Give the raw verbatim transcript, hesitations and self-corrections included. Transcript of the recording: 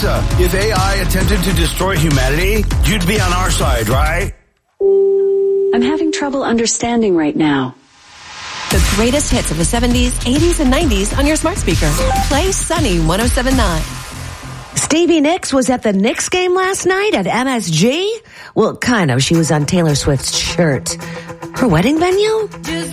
Alexa, if A I attempted to destroy humanity, you'd be on our side, right? I'm having trouble understanding right now. The greatest hits of the seventies, eighties, and nineties on your smart speaker. Play Sunny one oh seven point nine. Stevie Nicks was at the Knicks game last night at M S G? Well, kind of. She was on Taylor Swift's shirt. Her wedding venue?